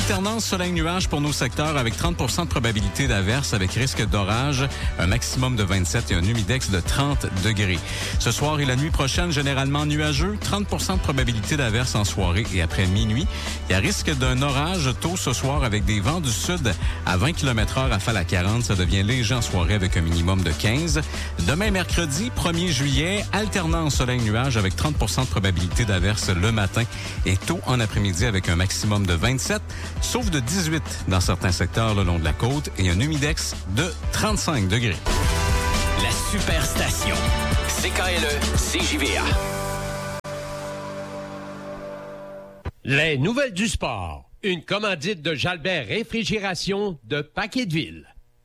alternance soleil-nuage pour nos secteurs avec 30 % de probabilité d'averse avec risque d'orage, un maximum de 27 et un humidex de 30 degrés. Ce soir et la nuit prochaine, généralement nuageux, 30 % de probabilité d'averse en soirée et après minuit. Il y a risque d'un orage tôt ce soir avec des vents du sud à 20 km/h, rafale à 40. Ça devient léger en soirée avec un minimum de 15. Demain, mercredi, 1er juillet, alternance soleil-nuage avec 30 % de probabilité d'averse le matin et tôt en après-midi avec un maximum de 27, sauf de 18 dans certains secteurs le long de la côte et un humidex de 35 degrés. La Superstation. CKLE CJVA. Les nouvelles du sport. Une commandite de Jalbert Réfrigération de Paqueteville.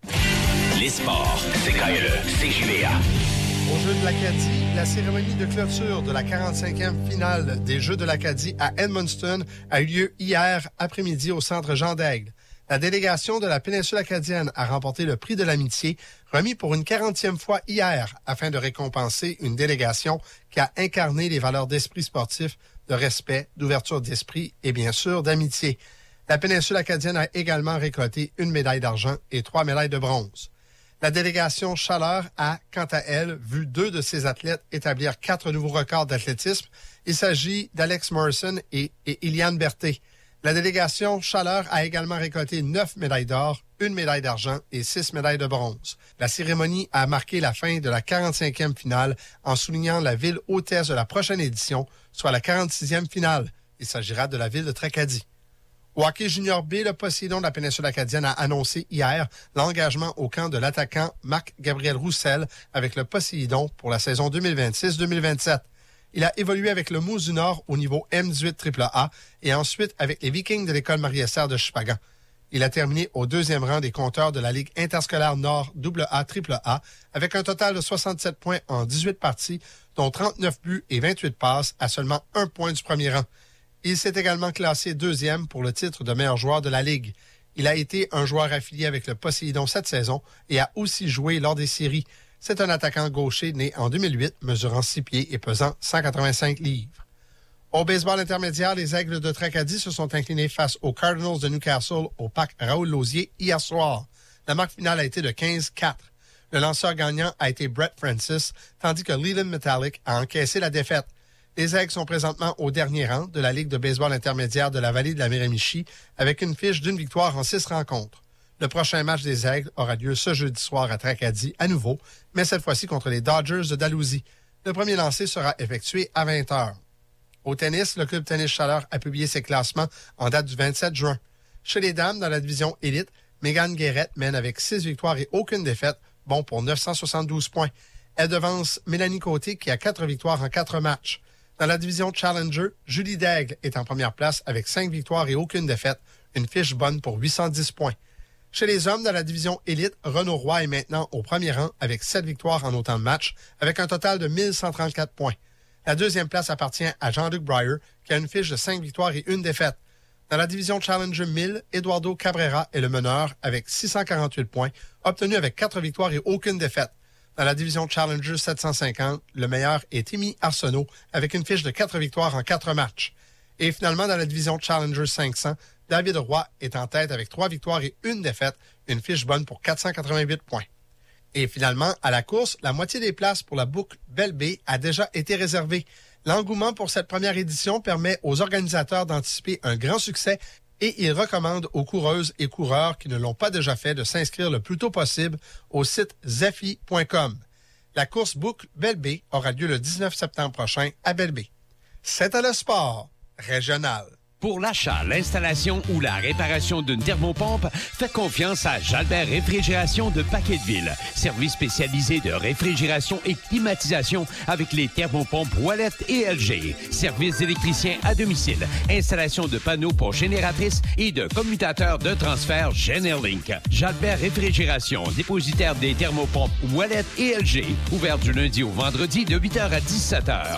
Les sports. CKLE CJVA. Aux Jeux de l'Acadie, la cérémonie de clôture de la 45e finale des Jeux de l'Acadie à Edmundston a eu lieu hier après-midi au Centre Jean d'Aigle. La délégation de la péninsule acadienne a remporté le prix de l'amitié, remis pour une 40e fois hier, afin de récompenser une délégation qui a incarné les valeurs d'esprit sportif, de respect, d'ouverture d'esprit et bien sûr d'amitié. La péninsule acadienne a également récolté une médaille d'argent et 3 médailles de bronze. La délégation Chaleur a, quant à elle, vu 2 de ses athlètes établir 4 nouveaux records d'athlétisme. Il s'agit d'Alex Morrison et Iliane Berthet. La délégation Chaleur a également récolté 9 médailles d'or, 1 médaille d'argent et 6 médailles de bronze. La cérémonie a marqué la fin de la 45e finale en soulignant la ville hôtesse de la prochaine édition, soit la 46e finale. Il s'agira de la ville de Tracadie. Au hockey junior B, le Poséidon de la péninsule acadienne a annoncé hier l'engagement au camp de l'attaquant Marc-Gabriel Roussel avec le Poséidon pour la saison 2026-2027. Il a évolué avec le Moose du Nord au niveau M18 AAA et ensuite avec les Vikings de l'école Marie-Esther de Chupagan. Il a terminé au 2e rang des compteurs de la Ligue interscolaire Nord AA-AAA avec un total de 67 points en 18 parties, dont 39 buts et 28 passes à seulement 1 point du premier rang. Il s'est également classé 2e pour le titre de meilleur joueur de la Ligue. Il a été un joueur affilié avec le Poséidon cette saison et a aussi joué lors des séries. C'est un attaquant gaucher né en 2008, mesurant 6 pieds et pesant 185 livres. Au baseball intermédiaire, les Aigles de Tracadie se sont inclinés face aux Cardinals de Newcastle au parc Raoul-Lausier hier soir. La marque finale a été de 15-4. Le lanceur gagnant a été Brett Francis, tandis que Leland Metallic a encaissé la défaite. Les Aigles sont présentement au dernier rang de la Ligue de baseball intermédiaire de la vallée de la Miramichi avec une fiche d'1 victoire en 6 rencontres. Le prochain match des Aigles aura lieu ce jeudi soir à Tracadie à nouveau, mais cette fois-ci contre les Dodgers de Dalhousie. Le premier lancer sera effectué à 20h. Au tennis, le club Tennis Chaleur a publié ses classements en date du 27 juin. Chez les dames, dans la division élite, Mégane Guérette mène avec 6 victoires et aucune défaite, bon pour 972 points. Elle devance Mélanie Côté qui a 4 victoires en 4 matchs. Dans la division Challenger, Julie Daigle est en première place avec 5 victoires et aucune défaite, une fiche bonne pour 810 points. Chez les hommes, dans la division élite, Renaud Roy est maintenant au premier rang avec 7 victoires en autant de matchs, avec un total de 1134 points. La deuxième place appartient à Jean-Luc Breyer, qui a une fiche de 5 victoires et une défaite. Dans la division Challenger 1000, Eduardo Cabrera est le meneur avec 648 points, obtenu avec 4 victoires et aucune défaite. Dans la division Challenger 750, le meilleur est Timmy Arsenault avec une fiche de 4 victoires en 4 matchs. Et finalement, dans la division Challenger 500, David Roy est en tête avec 3 victoires et une défaite, une fiche bonne pour 488 points. Et finalement, à la course, la moitié des places pour la boucle Belle-Baie a déjà été réservée. L'engouement pour cette première édition permet aux organisateurs d'anticiper un grand succès et il recommande aux coureuses et coureurs qui ne l'ont pas déjà fait de s'inscrire le plus tôt possible au site zafi.com. La course boucle Belle-Baie aura lieu le 19 septembre prochain à Belle-Baie. C'était le sport régional. Pour l'achat, l'installation ou la réparation d'une thermopompe, faites confiance à Jalbert Réfrigération de Paqueteville. Service spécialisé de réfrigération et climatisation avec les thermopompes Wallet et LG. Service d'électricien à domicile. Installation de panneaux pour génératrices et de commutateurs de transfert Generlink. Jalbert Réfrigération, dépositaire des thermopompes Wallet et LG. Ouvert du lundi au vendredi de 8h à 17h.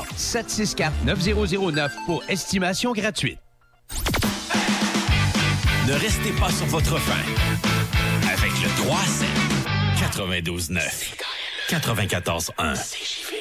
764-9009 pour estimation gratuite. Ne restez pas sur votre faim. Avec le 3-7, 92-9, 94-1.